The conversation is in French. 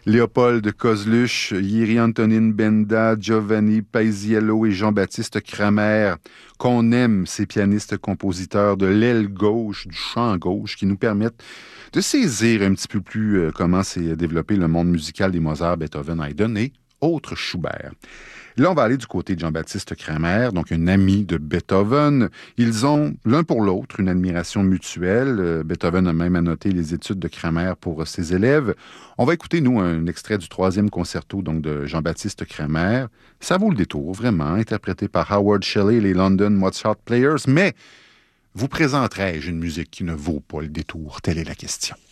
Léopold Kozluch, Jiří Antonín Benda, Giovanni Paisiello et Jean-Baptiste Cramer, qu'on aime, ces pianistes-compositeurs de l'aile gauche, du champ gauche, qui nous permettent de saisir un petit peu plus comment s'est développé le monde musical des Mozart, Beethoven, Haydn et autres Schubert. Là, on va aller du côté de Jean-Baptiste Cramer, donc un ami de Beethoven. Ils ont, l'un pour l'autre, une admiration mutuelle. Beethoven a même annoté les études de Cramer pour ses élèves. On va écouter, nous, un extrait du 3e concerto donc, de Jean-Baptiste Cramer. Ça vaut le détour, vraiment, interprété par Howard Shelley et les London Mozart Players. Mais vous présenterai-je une musique qui ne vaut pas le détour? Telle est la question.